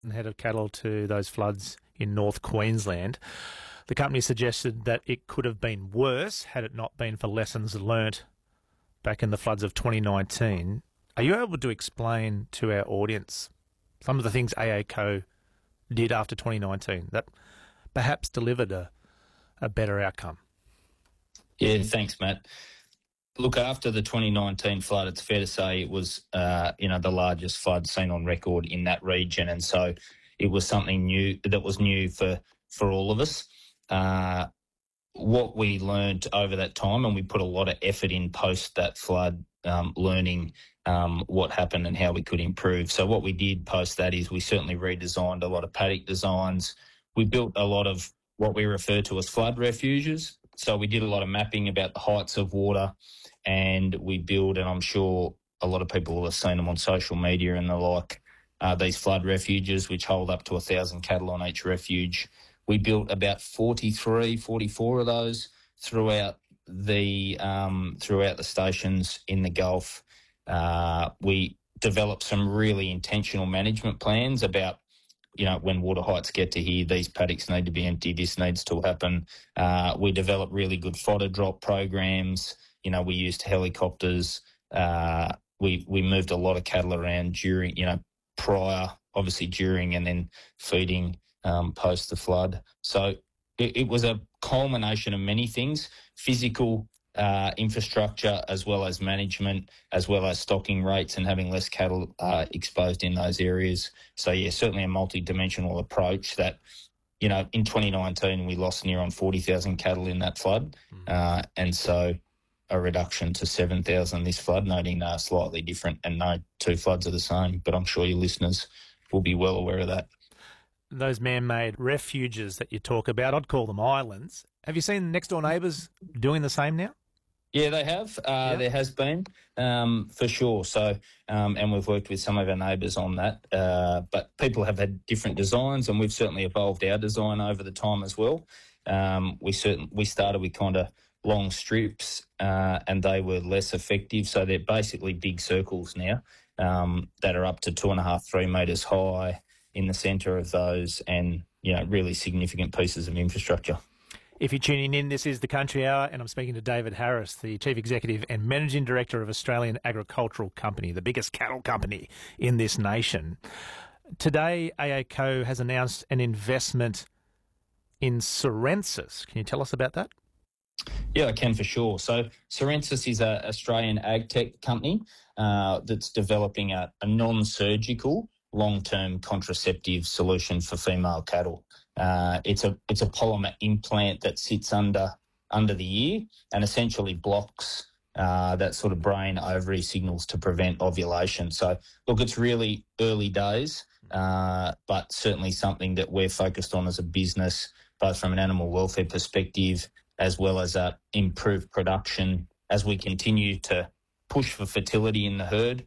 head of cattle to those floods in North Queensland. The company suggested that it could have been worse had it not been for lessons learnt back in the floods of 2019. Are you able to explain to our audience some of the things AACo did after 2019 that perhaps delivered a better outcome? Yeah, thanks, Matt. Look, after the 2019 flood, it's fair to say it was, the largest flood seen on record in that region, and so it was something new that was new for all of us. What we learned over that time, and we put a lot of effort in post that flood, learning what happened and how we could improve. So what we did post that is we certainly redesigned a lot of paddock designs. We built a lot of what we refer to as flood refuges. So we did a lot of mapping about the heights of water, and we build, and I'm sure a lot of people will have seen them on social media and the like, these flood refuges, which hold up to 1,000 cattle on each refuge. We built about 44 of those throughout the stations in the Gulf. We developed some really intentional management plans about, when water heights get to here, these paddocks need to be empty, this needs to happen. We developed really good fodder drop programs. We used helicopters. We moved a lot of cattle around during, prior, obviously during, and then feeding post the flood. So it was a culmination of many things: physical infrastructure, as well as management, as well as stocking rates and having less cattle exposed in those areas. So, yeah, certainly a multi-dimensional approach that, in 2019 we lost near on 40,000 cattle in that flood. And so a reduction to 7,000 this flood, noting slightly different, and no two floods are the same, but I'm sure your listeners will be well aware of that. Those man-made refuges that you talk about, I'd call them islands. Have you seen next-door neighbours doing the same now? Yeah, they have. There has been, for sure. So, and we've worked with some of our neighbours on that. But people have had different designs, and we've certainly evolved our design over the time as well. We started with kind of long strips, and they were less effective. So they're basically big circles now that are up to 2.5, 3 metres high in the centre of those, and really significant pieces of infrastructure. If you're tuning in, this is the Country Hour, and I'm speaking to David Harris, the Chief Executive and Managing Director of Australian Agricultural Company, the biggest cattle company in this nation. Today, AACo has announced an investment in Sorensis. Can you tell us about that? Yeah, I can for sure. So Sorensis is an Australian ag tech company that's developing a non-surgical long-term contraceptive solution for female cattle. It's a polymer implant that sits under the ear and essentially blocks that sort of brain ovary signals to prevent ovulation. So, look, it's really early days, but certainly something that we're focused on as a business, both from an animal welfare perspective as well as improved production as we continue to push for fertility in the herd.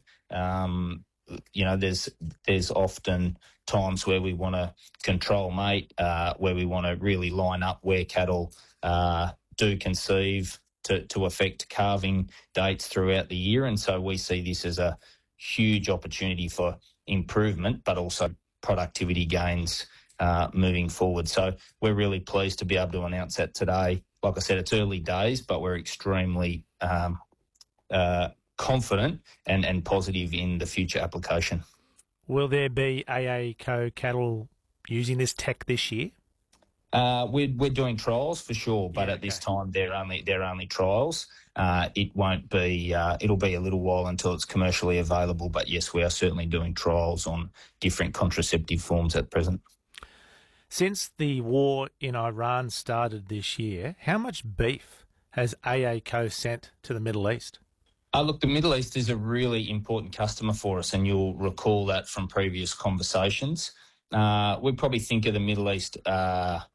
There's often times where we want to control mate, where we want to really line up where cattle do conceive to affect calving dates throughout the year. And so we see this as a huge opportunity for improvement, but also productivity gains moving forward. So we're really pleased to be able to announce that today. Like I said, it's early days, but we're extremely confident and positive in the future application. Will there be AACo cattle using this tech this year? We're doing trials for sure, but at this time they're only trials. It won't be. It'll be a little while until it's commercially available. But yes, we are certainly doing trials on different contraceptive forms at present. Since the war in Iran started this year, how much beef has AACo sent to the Middle East? Look, the Middle East is a really important customer for us, and you'll recall that from previous conversations. We probably think of the Middle East, as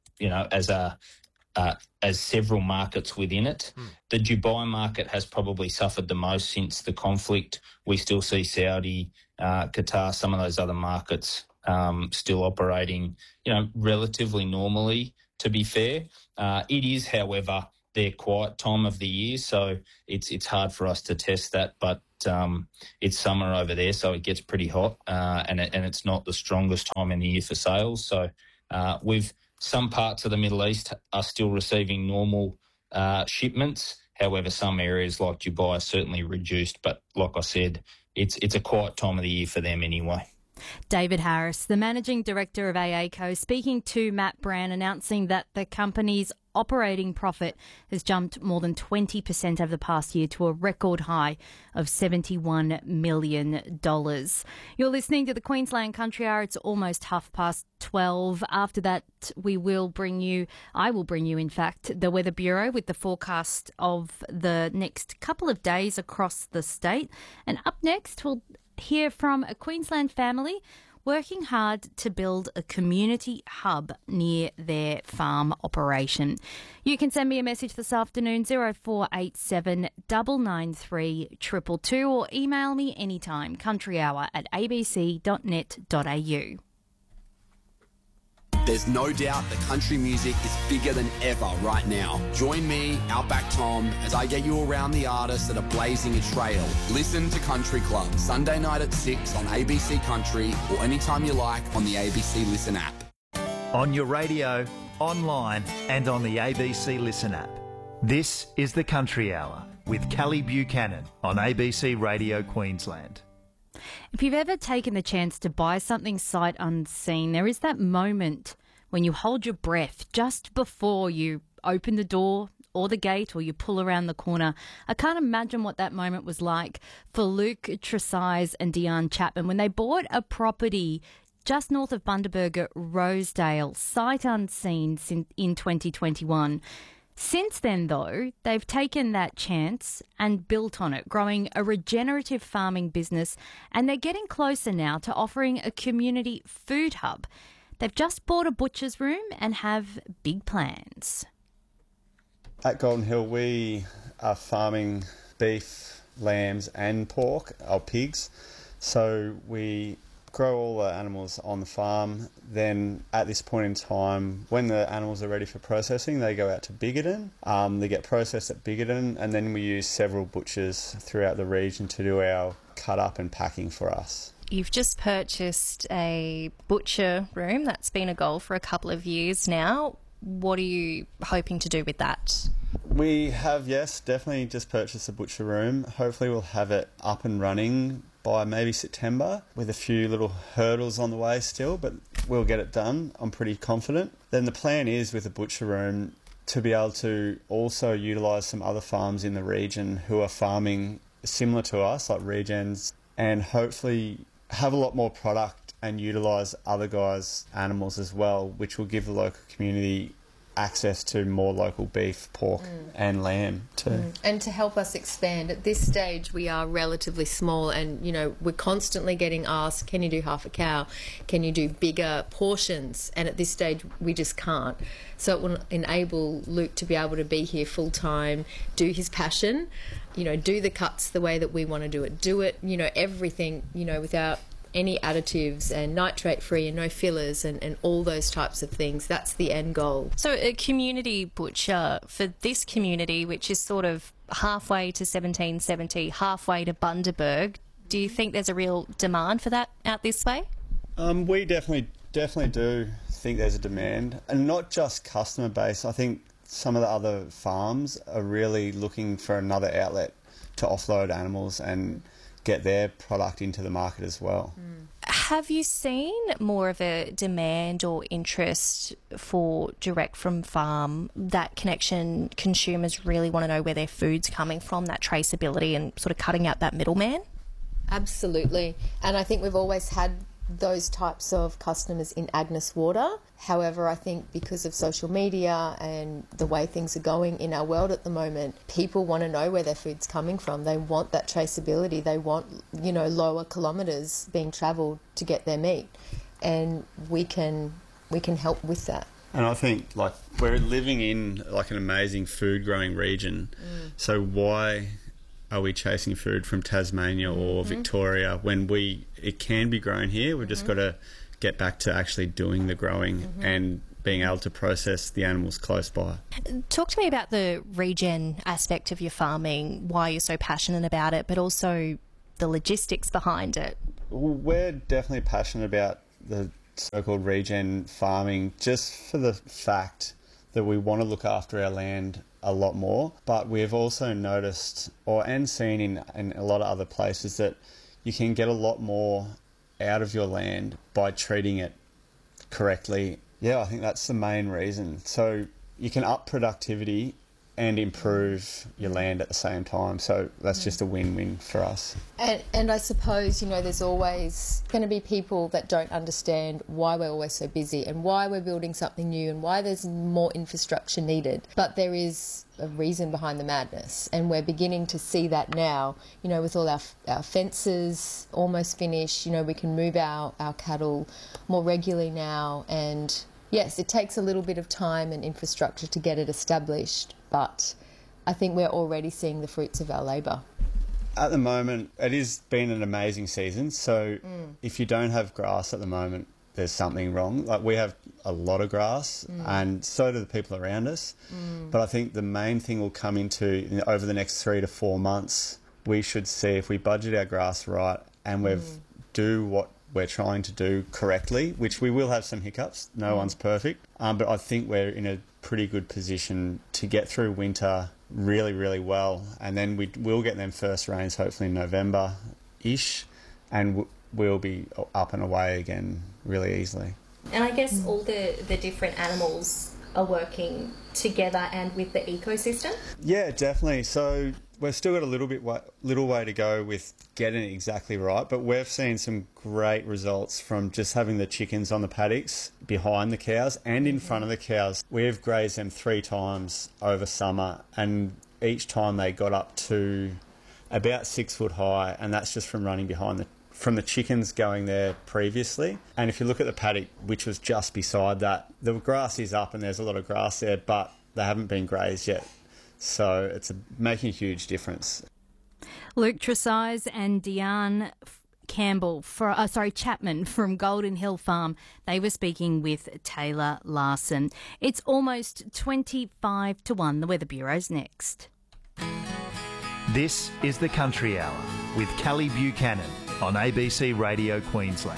several markets within it. The Dubai market has probably suffered the most since the conflict. We still see Saudi, Qatar, some of those other markets still operating, relatively normally, to be fair. It is, however, their quiet time of the year, so it's hard for us to test that. But it's summer over there, so it gets pretty hot, and it's not the strongest time in the year for sales. So with some parts of the Middle East are still receiving normal shipments. However, some areas like Dubai are certainly reduced. But like I said, it's a quiet time of the year for them anyway. David Harris, the Managing Director of AACo, speaking to Matt Brand, announcing that the company's operating profit has jumped more than 20% over the past year to a record high of $71 million. You're listening to the Queensland Country Hour. It's almost 12:30. After that, I will bring you, in fact, the Weather Bureau with the forecast of the next couple of days across the state. And up next, we'll hear from a Queensland family working hard to build a community hub near their farm operation. You can send me a message this afternoon, 0487 993 222, or email me anytime, countryhour@abc.net.au. There's no doubt that country music is bigger than ever right now. Join me, Outback Tom, as I get you around the artists that are blazing a trail. Listen to Country Club, Sunday night at 6 on ABC Country, or anytime you like on the ABC Listen app. On your radio, online and on the ABC Listen app. This is the Country Hour with Kelly Buchanan on ABC Radio Queensland. If you've ever taken the chance to buy something sight unseen, there is that moment when you hold your breath just before you open the door or the gate or you pull around the corner. I can't imagine what that moment was like for Luke Tresize and Diane Chapman when they bought a property just north of Bundaberg at Rosedale, sight unseen in 2021. Since then, though, they've taken that chance and built on it, growing a regenerative farming business, and they're getting closer now to offering a community food hub. They've just bought a butcher's room and have big plans. At Golden Hill, we are farming beef, lambs and pork, or pigs. So we grow all the animals on the farm. Then at this point in time, when the animals are ready for processing, they go out to Bigoton. They get processed at Bigoton, and then we use several butchers throughout the region to do our cut up and packing for us. You've just purchased a butcher room. That's been a goal for a couple of years now. What are you hoping to do with that? We have, yes, definitely just purchased a butcher room. Hopefully we'll have it up and running by maybe September, with a few little hurdles on the way still, but we'll get it done. I'm pretty confident. Then the plan is, with the butcher room, to be able to also utilise some other farms in the region who are farming similar to us, like Regens, and hopefully have a lot more product and utilise other guys' animals as well, which will give the local community access to more local beef, pork and lamb too. And to help us expand, at this stage we are relatively small, and we're constantly getting asked, can you do half a cow, can you do bigger portions, and at this stage we just can't. So it will enable Luke to be able to be here full time, do his passion, do the cuts the way that we want to do it, everything, without any additives and nitrate free and no fillers and all those types of things. That's the end goal. So a community butcher for this community, which is sort of halfway to 1770, halfway to Bundaberg, do you think there's a real demand for that out this way? We definitely do think there's a demand, and not just customer base. I think some of the other farms are really looking for another outlet to offload animals and get their product into the market as well. Have you seen more of a demand or interest for direct from farm, that connection? Consumers really want to know where their food's coming from, that traceability and sort of cutting out that middleman? Absolutely. And I think we've always had those types of customers in Agnes Water. However, I think because of social media and the way things are going in our world at the moment, people want to know where their food's coming from. They want that traceability. They want, lower kilometres being travelled to get their meat. And we can help with that. And I think, we're living in, an amazing food growing region. So why are we chasing food from Tasmania or Victoria when it can be grown here? We've just got to get back to actually doing the growing and being able to process the animals close by. Talk to me about the regen aspect of your farming, why you're so passionate about it, but also the logistics behind it? We're definitely passionate about the so-called regen farming just for the fact that we want to look after our land a lot more. But we've also noticed and seen in a lot of other places that you can get a lot more out of your land by treating it correctly. Yeah, I think that's the main reason. So you can up productivity and improve your land at the same time. So that's just a win-win for us. And I suppose, there's always going to be people that don't understand why we're always so busy and why we're building something new and why there's more infrastructure needed. But there is a reason behind the madness, and we're beginning to see that now, with all our fences almost finished. We can move our cattle more regularly now, and yes, it takes a little bit of time and infrastructure to get it established, but I think we're already seeing the fruits of our labour. At the moment, it has been an amazing season, so if you don't have grass at the moment, there's something wrong. Like, we have a lot of grass, and so do the people around us. But I think the main thing will come into, over the next 3 to 4 months, we should see if we budget our grass right and we do what we're trying to do correctly, which we will have some hiccups. No one's perfect. But I think we're in a pretty good position to get through winter really, really well. And then we will get them first rains, hopefully in November-ish, and we'll be up and away again really easily. And I guess all the different animals are working together and with the ecosystem? Yeah, definitely. So we've still got a little way to go with getting it exactly right, but we've seen some great results from just having the chickens on the paddocks behind the cows and in front of the cows. We've grazed them 3 times over summer, and each time they got up to about 6 foot high, and that's just from running from the chickens going there previously. And if you look at the paddock, which was just beside that, the grass is up and there's a lot of grass there, but they haven't been grazed yet. So it's making a huge difference. Luke Tresize and Diane Chapman from Golden Hill Farm. They were speaking with Taylor Larson. It's almost 25 to 1. The Weather Bureau's next. This is the Country Hour with Callie Buchanan on ABC Radio Queensland.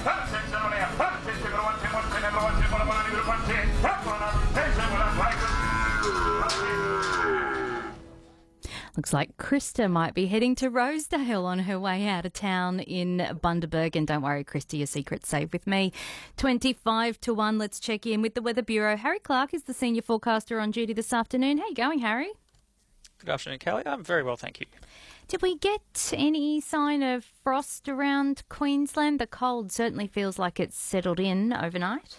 Looks like Krista might be heading to Rosedale on her way out of town in Bundaberg. And don't worry, Krista, your secret's safe with me. 25 to 1. Let's check in with the Weather Bureau. Harry Clark is the senior forecaster on duty this afternoon. How you going, Harry? Good afternoon, Callie. I'm very well, thank you. Did we get any sign of frost around Queensland? The cold certainly feels like it's settled in overnight.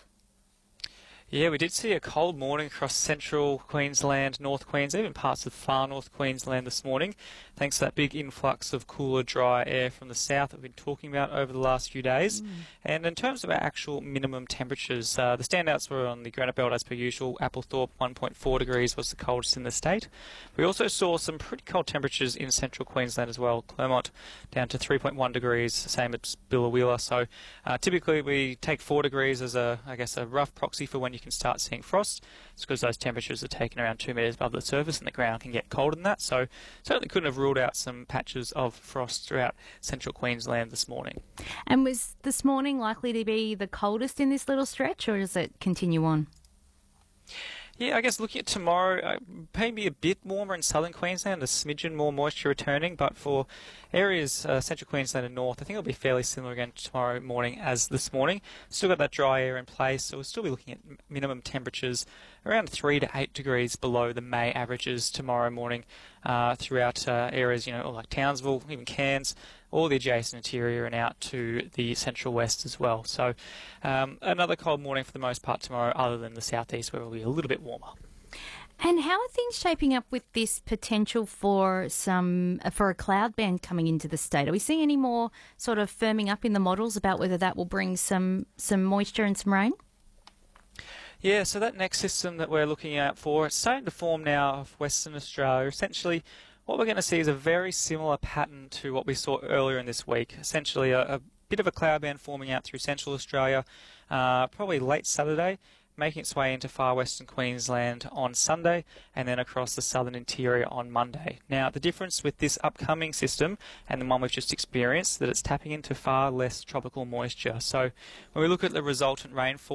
Yeah, we did see a cold morning across central Queensland, North Queensland, even parts of far North Queensland this morning, thanks to that big influx of cooler, dry air from the south that we've been talking about over the last few days. And in terms of our actual minimum temperatures, the standouts were on the Granite Belt as per usual. Applethorpe, 1.4 degrees was the coldest in the state. We also saw some pretty cold temperatures in central Queensland as well. Clermont down to 3.1 degrees, same as Billawheeler. So typically we take 4 degrees as a rough proxy for when you can start seeing frost. It's because those temperatures are taken around 2 metres above the surface and the ground can get colder than that. So certainly couldn't have ruled out some patches of frost throughout central Queensland this morning. And was this morning likely to be the coldest in this little stretch, or does it continue on? Yeah, I guess looking at tomorrow, maybe a bit warmer in southern Queensland, a smidgen more moisture returning, but for areas central Queensland and north, I think it'll be fairly similar again tomorrow morning as this morning. Still got that dry air in place, so we'll still be looking at minimum temperatures around 3 to 8 degrees below the May averages tomorrow morning throughout areas, like Townsville, even Cairns, all the adjacent interior and out to the central west as well. So another cold morning for the most part tomorrow, other than the southeast where it will be a little bit warmer. And how are things shaping up with this potential for a cloud band coming into the state? Are we seeing any more sort of firming up in the models about whether that will bring some moisture and some rain? Yeah, so that next system that we're looking out for, it's starting to form now of Western Australia. Essentially, what we're going to see is a very similar pattern to what we saw earlier in this week. Essentially, a bit of a cloud band forming out through Central Australia, probably late Saturday. making its way into far western Queensland on Sunday and then across the southern interior on Monday. Now, the difference with this upcoming system and the one we've just experienced, that it's tapping into far less tropical moisture. So when we look at the resultant rainfall